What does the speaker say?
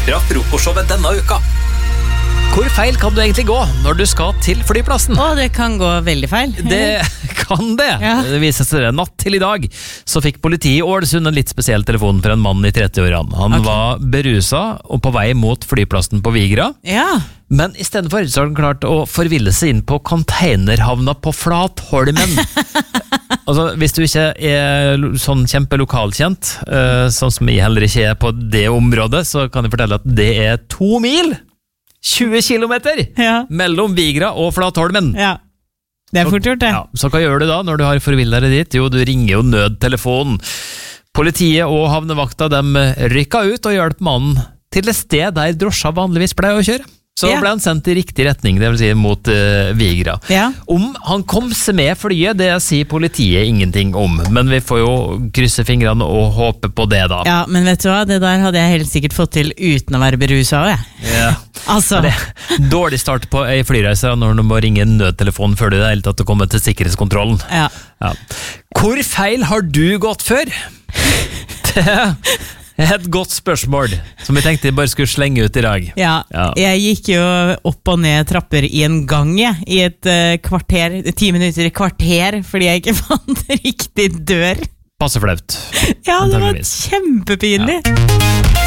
Bra frokostshowet denne uka. Hvor feil kan du egentlig gå når du skal til flyplassen? Det kan gå veldig feil. Det kan det. Ja. Det viser seg det. Natt til i dag så fikk politiet i Ålesund en litt spesiell telefon fra en mann i 30-årene. Han var beruset og på vei mot flyplassen på Vigra. Ja. Men i stedet for så har han klart å forville seg inn på containerhavna på Flatholmen. Altså, hvis du ikke er sånn kjempelokalkjent, sånn som jeg heller ikke er på det området, så kan jeg fortelle at det er 2 mil, 20 kilometer, mellom Vigra og Flatholmen. Ja, det er fort gjort det. Ja, så hva gjør du da når du har forvillet deg dit? Jo, du ringer jo nødtelefonen. Politiet og havnevakta, de rykket ut og hjalp mannen til et sted der drosja vanligvis pleier å kjøre. Så ble han sendt i riktig retning, det vil si mot Vigra. Ja. Om han kom seg med flyet, det sier politiet ingenting om, men vi får jo krysse fingrene og håpe på det da. Ja, men vet du hva, det der hadde jeg helt sikkert fått til uten å være beruset også, jeg. Ja. Altså. Det er dårlig start på en flyreise når du må ringe en nødtelefon før du er helt tatt å komme til sikkerhetskontrollen. Ja. Ja. Hvor feil har du gått før? Det er et godt spørsmål, som vi tenkte jeg bare skulle slenge ut i dag. Ja, jeg gikk jo opp og ned trapper i en gang, i et kvarter, 10 minutter i kvarter, fordi jeg ikke fant riktig dør. Passe flaut. Ja, det var kjempepinlig. Ja.